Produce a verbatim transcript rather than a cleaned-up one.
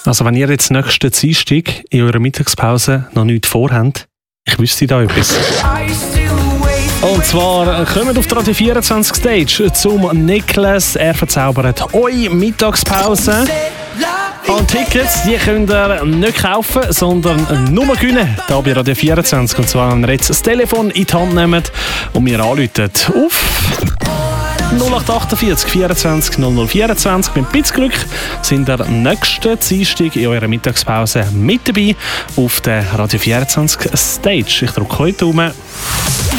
Also wenn ihr jetzt nächsten Dienstag in eurer Mittagspause noch nichts vorhabt, ich wüsste da etwas. Und zwar kommen auf die Radio vierundzwanzig Stage zum Niklas. Er verzaubert eure Mittagspause. Und Tickets, die könnt ihr nicht kaufen, sondern nur gewinnen. Hier bei Radio vierundzwanzig. Und zwar, wenn ihr jetzt das Telefon in die Hand nehmt und mir anruft auf null acht achtundvierzig vierundzwanzig null null vierundzwanzig. Mit ein bisschen Glück sind ihr nächsten Dienstag in eurer Mittagspause mit dabei auf der Radio vierundzwanzig Stage. Ich drücke heute um.